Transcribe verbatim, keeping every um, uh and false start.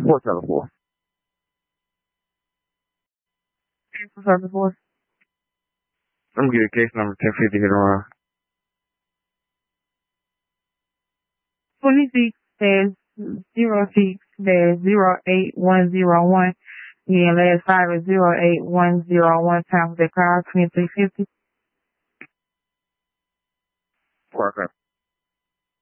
four seven four. Four seven four. I'm gonna get a case number ten fifty hit around. Twenty-six dash zero six dash zero eight one zero one. Yeah, last five is zero eight one zero one. Time for the car twenty-three fifty. Parker.